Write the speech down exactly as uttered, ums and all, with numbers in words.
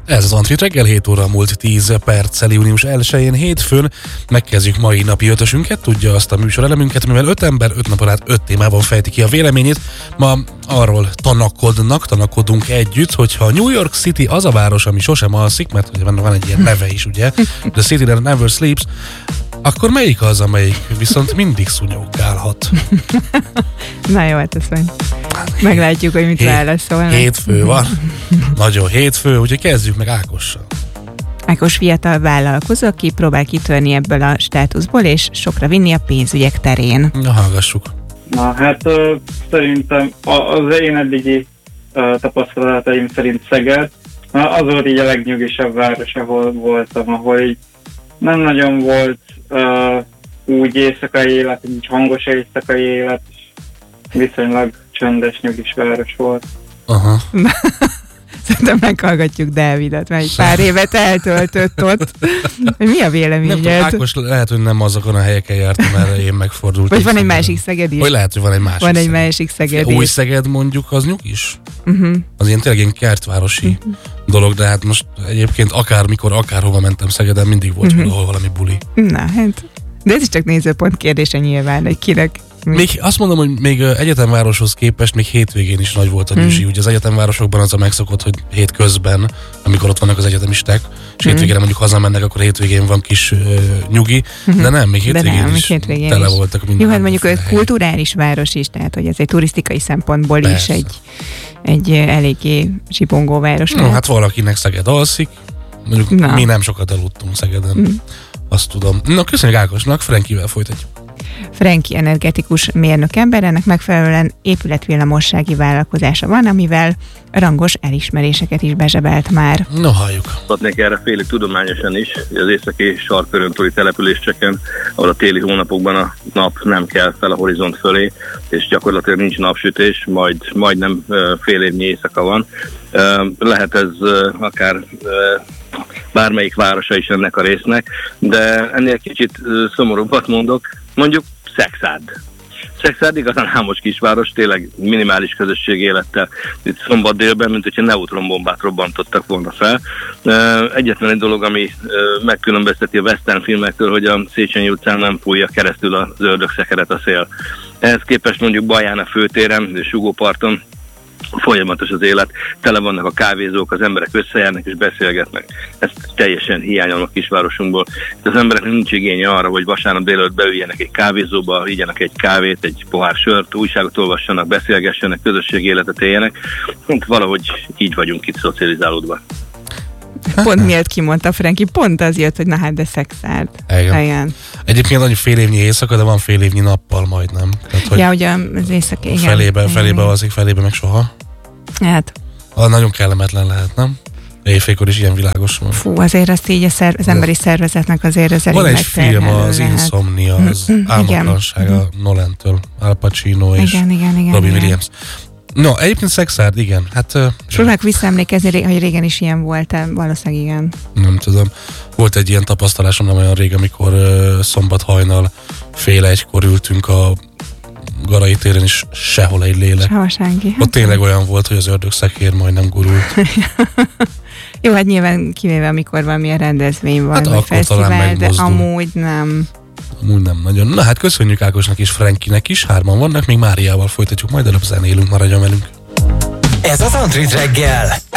Ez az Antrit reggel, hét óra múlt tíz perccel, június elsején hétfőn. Megkezdjük mai napi ötösünket, tudja azt a műsorelemünket, mivel öt ember öt napon át öt témában fejti ki a véleményét. Ma arról tanakodnak, tanakodunk együtt, hogyha New York City az a város, ami sosem alszik, mert ugye van egy ilyen neve is, ugye, The City That Never Sleeps, akkor melyik az, amelyik viszont mindig szúnyogálhat? Na jó, hát ezt majd meglátjuk, hogy mit válaszolnak. Hétfő van. Nagyon hétfő, úgyhogy kezdjük meg Ákossal. Ákos fiatal vállalkozó, aki próbál kitörni ebből a státuszból, és sokra vinni a pénzügyek terén. Na, hallgassuk. Na hát uh, szerintem az én eddigi uh, tapasztalataim szerint Szeged az volt így a legnyugisabb város, ahol voltam, ahol így nem nagyon volt uh, úgy éjszakai élet, úgy hangos éjszakai élet, viszonylag csöndes, nyugis város volt. Aha. Szerintem meghallgatjuk Dávidot, mert egy pár évet eltöltött ott. Mi a véleményed? Nem tudom, Ákos, lehet, hogy nem azokon a helyeken jártam, erre én megfordultam. Vagy van egy másik Szeged is? Vagy lehet, hogy van egy másik Van egy Szeged. másik Szeged is. Új Szeged mondjuk, az nyugis? Uh-huh. Az ilyen tényleg ilyen kertvárosi uh-huh. dolog, de hát most egyébként akármikor, akárhova mentem Szegeden, mindig volt uh-huh. valahol valami buli. Na hát, de ez is csak nézőpont kérdése nyilván, hogy kinek. Még azt mondom, hogy még egyetemvároshoz képest még hétvégén is nagy volt a nyüzsi. Hmm. Ugye az egyetemvárosokban az a megszokott, hogy hét közben, amikor ott vannak az egyetemisták, és hmm. hétvégén mondjuk hazamennek, akkor hétvégén van kis uh, nyugi, hmm. de nem, még hétvégén nem, is hétvégén tele is. voltak minden. Jó, hát mondjuk egy kulturális város is, tehát hogy ez egy turisztikai szempontból Persze. is egy, egy eléggé zsibongó város. No, hát valakinek Szeged alszik, mondjuk Na. mi nem sokat aludtunk Szegeden, hmm. azt tudom. Na, köszönjük Ákosnak, Frankivel folytatjuk. Franki energetikus mérnök ember, ennek megfelelően épületvillamossági vállalkozása van, amivel rangos elismeréseket is bezsebelt már. No, halljuk. Adnék erre félig tudományosan is, hogy az északi sarkkörön túli településeken, ahol a téli hónapokban a nap nem kell fel a horizont fölé, és gyakorlatilag nincs napsütés, majd majdnem fél évnyi éjszaka van. Lehet ez akár bármelyik városa is ennek a résznek, de ennél kicsit szomorúbbat mondok, mondjuk Szexárd. Szexárd igazán hámos kisváros, tényleg minimális közösségi élettel. Itt szombat délben, mint hogyha neutronbombát robbantottak volna fel. Egyetlen egy dolog, ami megkülönbözteti a western filmektől, hogy a Széchenyi utcán nem fújja keresztül az ördögszekeret a szél. Ehhez képest mondjuk Baján a főtéren és Sugóparton folyamatos az élet, tele vannak a kávézók, az emberek összejárnak és beszélgetnek. Ez teljesen hiányol a kisvárosunkból. Az embereknek nincs igénye arra, hogy vasárnap délelőtt beüljenek egy kávézóba, igyanak egy kávét, egy pohár sört, újságot olvassanak, beszélgessenek, közösségi életet éljenek. Hát valahogy így vagyunk itt szocializálódva. Pont miért kimondta Franki, pont az jött, hogy na hát de Szexárd. Igen. Igen. Egyébként annyi fél évnyi éjszaka, de van fél évnyi nappal majdnem. Tehát, hogy ja, ugye az éjszaka, igen. Felébe, felébe alszik, felébe meg soha. Hát. Az nagyon kellemetlen lehet, nem? Éjfélkor is ilyen világos van. Fú, azért azt így a szer- az emberi szervezetnek azért az elég van egy film, az lehet. Insomnia, az álmatlansága Nolantől, Al Pacino és igen, igen, igen, Robin igen. Williams. No, egyébként Szexárd, igen. Hát, és próbálok visszaemlékezni, hogy régen is ilyen volt, valószínűleg igen. Nem tudom. Volt egy ilyen tapasztalásom nem olyan rég, amikor uh, szombat hajnal fél egykor ültünk a Garai téren, és sehol egy lélek. Sehol senki. Ott tényleg olyan volt, hogy az ördögszekér majdnem gurult. Jó, hát nyilván kivéve, amikor valamilyen rendezvény van, hát vagy fesztivál, de amúgy nem. Amúgy nem nagyon. Na hát köszönjük Ákosnak és Frankinek is, hárman vannak, még Máriával folytatjuk, majd előbb zenélünk, maradjon velünk. Ez az Antrit reggel.